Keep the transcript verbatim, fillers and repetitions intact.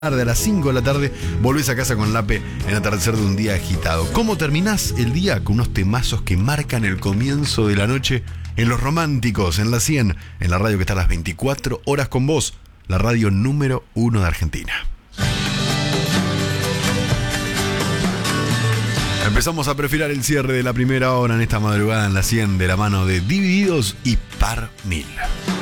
A las cinco de la tarde volvés a casa con Lape en atardecer de un día agitado. ¿Cómo terminás el día? Con unos temazos que marcan el comienzo de la noche en Los Románticos, en la cien, en la radio que está a las veinticuatro horas con vos, la radio número uno de Argentina. Empezamos a perfilar el cierre de la primera hora en esta madrugada en la cien de la mano de Divididos y Par Mil.